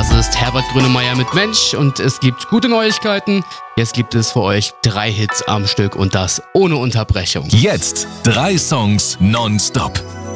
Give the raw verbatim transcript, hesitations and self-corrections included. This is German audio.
Das ist Herbert Grönemeyer mit Mensch und es gibt gute Neuigkeiten. Jetzt gibt es für euch drei Hits am Stück und das ohne Unterbrechung. Jetzt drei Songs nonstop.